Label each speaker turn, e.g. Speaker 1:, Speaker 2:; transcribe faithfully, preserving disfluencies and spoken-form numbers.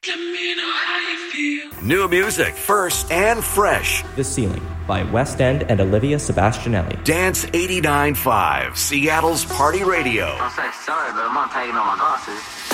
Speaker 1: Let me know how you feel.
Speaker 2: New music, first and fresh.
Speaker 3: The Ceiling by West End and Olivia Sebastianelli.
Speaker 2: Dance eighty-nine point five, Seattle's Party Radio.
Speaker 4: I'll say sorry, but I'm not taking on my glasses.